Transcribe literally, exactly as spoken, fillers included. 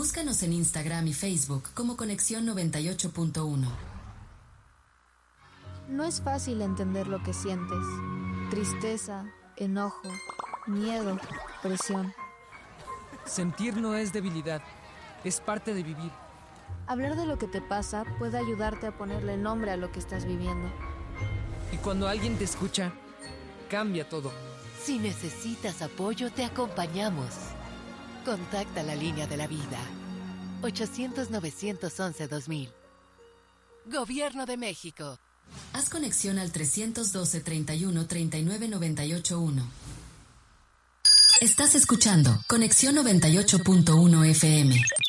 Búscanos en Instagram y Facebook como Conexión noventa y ocho punto uno. No es fácil entender lo que sientes. Tristeza, enojo, miedo, presión. Sentir no es debilidad, es parte de vivir. Hablar de lo que te pasa puede ayudarte a ponerle nombre a lo que estás viviendo. Y cuando alguien te escucha, cambia todo. Si necesitas apoyo, te acompañamos. Contacta la línea de la vida. ochocientos, novecientos once, dos mil. Gobierno de México. Haz conexión al trescientos doce, treinta y uno, treinta y nueve, noventa y ocho punto uno. Estás escuchando Conexión noventa y ocho punto uno F M.